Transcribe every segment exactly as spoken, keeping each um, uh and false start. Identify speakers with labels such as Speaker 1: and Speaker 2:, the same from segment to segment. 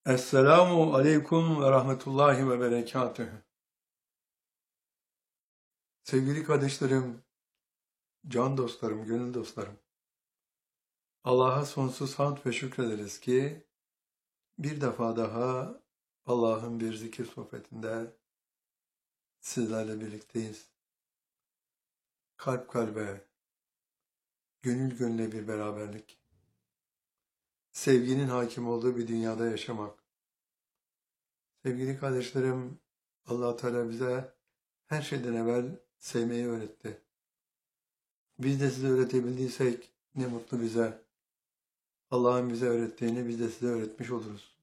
Speaker 1: Esselamu aleyküm ve rahmetullahi ve berekatühü. Sevgili kardeşlerim, can dostlarım, gönül dostlarım. Allah'a sonsuz hamd ve şükrederiz ki bir defa daha Allah'ın bir zikir sohbetinde sizlerle birlikteyiz. Kalp kalbe, gönül gönüle bir beraberlik. Sevginin hakim olduğu bir dünyada yaşamak. Sevgili kardeşlerim, Allah Teala bize her şeyden evvel sevmeyi öğretti. Biz de size öğretebildiysek ne mutlu bize. Allah'ın bize öğrettiğini biz de size öğretmiş oluruz.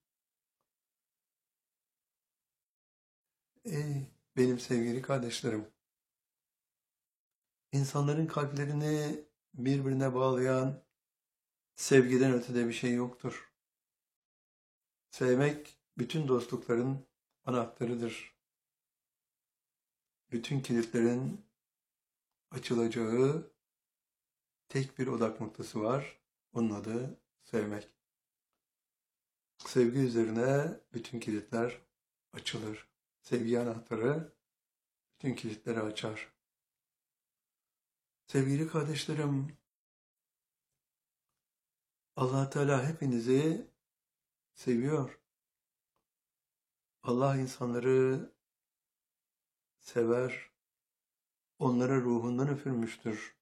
Speaker 1: Ey benim sevgili kardeşlerim, insanların kalplerini birbirine bağlayan sevgiden ötede bir şey yoktur. Sevmek bütün dostlukların anahtarıdır. Bütün kilitlerin açılacağı tek bir odak noktası var. Onun adı sevmek. Sevgi üzerine bütün kilitler açılır. Sevgi anahtarı bütün kilitleri açar. Sevgili kardeşlerim, Allah Teala hepinizi seviyor. Allah insanları sever. Onlara ruhundan üfürmüştür.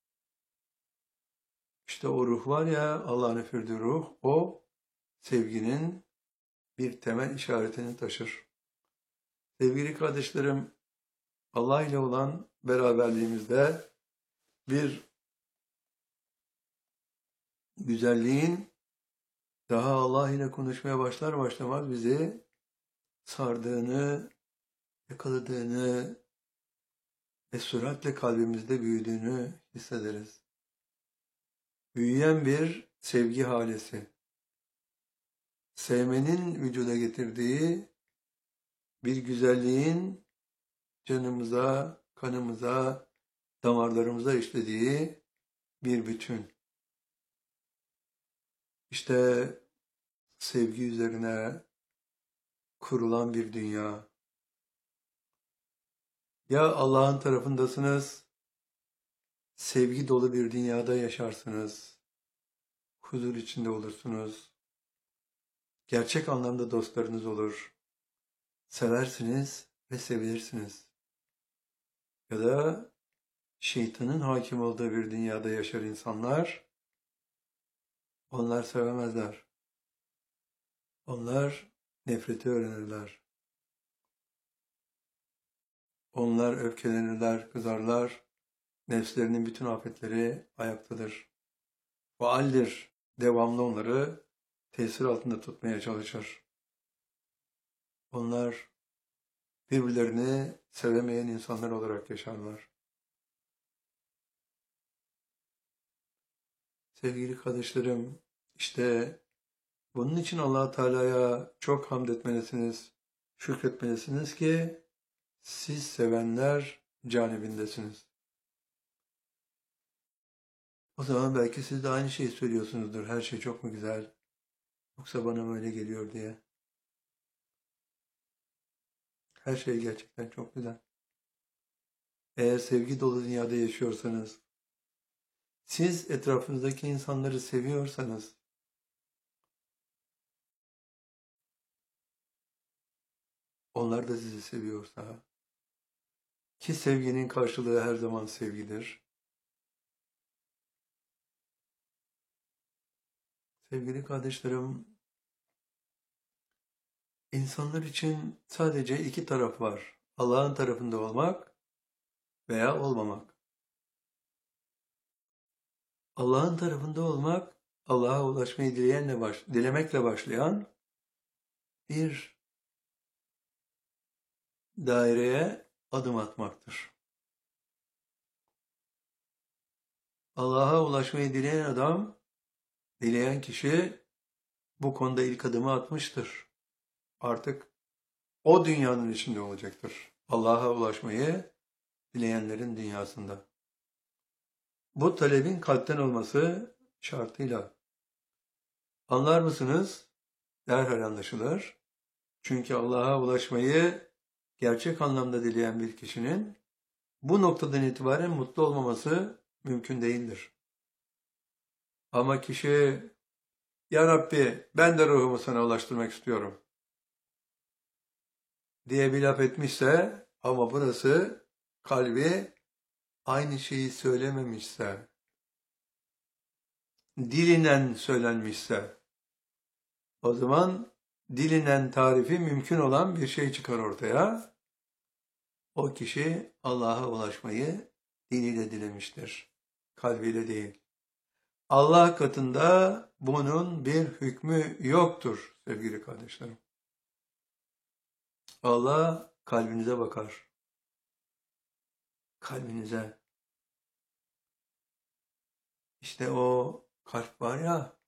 Speaker 1: İşte o ruh var ya, Allah'ın üfürdüğü ruh, o sevginin bir temel işaretini taşır. Sevgili kardeşlerim, Allah ile olan beraberliğimizde bir güzelliğin daha Allah ile konuşmaya başlar başlamaz bizi sardığını, yakaladığını ve süratle kalbimizde büyüdüğünü hissederiz. Büyüyen bir sevgi halesi. Sevmenin vücuda getirdiği bir güzelliğin canımıza, kanımıza, damarlarımıza işlediği bir bütün. İşte sevgi üzerine kurulan bir dünya. Ya Allah'ın tarafındasınız, sevgi dolu bir dünyada yaşarsınız, huzur içinde olursunuz, gerçek anlamda dostlarınız olur, seversiniz ve sevilirsiniz. Ya da şeytanın hakim olduğu bir dünyada yaşar insanlar, onlar sevemezler. Onlar nefreti öğrenirler. Onlar öfkelenirler, kızarlar. Nefslerinin bütün afetleri ayaktadır. Faaldir, devamlı onları tesir altında tutmaya çalışır. Onlar birbirlerini sevemeyen insanlar olarak yaşarlar. Sevgili kardeşlerim, işte bunun için Allah Teala'ya çok hamd etmelisiniz, şükretmelisiniz ki siz sevenler canibindesiniz. O zaman belki siz de aynı şeyi söylüyorsunuzdur. Her şey çok mu güzel? Yoksa bana mı öyle geliyor diye. Her şey gerçekten çok güzel. Eğer sevgi dolu dünyada yaşıyorsanız, siz etrafınızdaki insanları seviyorsanız, onlar da sizi seviyorsa, ki sevginin karşılığı her zaman sevgidir. Sevgili kardeşlerim, insanlar için sadece iki taraf var. Allah'ın tarafında olmak veya olmamak. Allah'ın tarafında olmak, Allah'a ulaşmayı dileyenle baş, dilemekle başlayan bir daireye adım atmaktır. Allah'a ulaşmayı dileyen adam, dileyen kişi bu konuda ilk adımı atmıştır. Artık o dünyanın içinde olacaktır. Allah'a ulaşmayı dileyenlerin dünyasında. Bu talebin kalpten olması şartıyla. Anlar mısınız? Derhal anlaşılır. Çünkü Allah'a ulaşmayı gerçek anlamda dileyen bir kişinin bu noktadan itibaren mutlu olmaması mümkün değildir. Ama kişi, Ya Rabbi ben de ruhumu sana ulaştırmak istiyorum diye bir laf etmişse ama burası kalbi aynı şeyi söylememişse, dilinden söylenmişse, o zaman dilinden tarifi mümkün olan bir şey çıkar ortaya. O kişi Allah'a ulaşmayı diliyle dilemiştir, kalbiyle değil. Allah katında bunun bir hükmü yoktur sevgili kardeşlerim. Allah kalbinize bakar. Kalbinize. İşte o kalp var ya,